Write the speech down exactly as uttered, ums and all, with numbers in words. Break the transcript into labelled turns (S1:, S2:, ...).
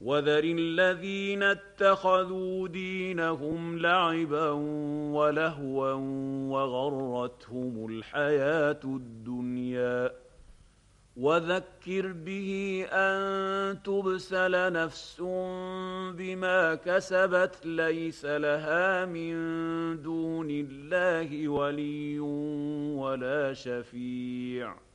S1: وذر الذين اتخذوا دينهم لعبا ولهوا وغرتهم الحياة الدنيا وذكر به أن تبسل نفس بما كسبت ليس لها من دون الله ولي ولا شفيع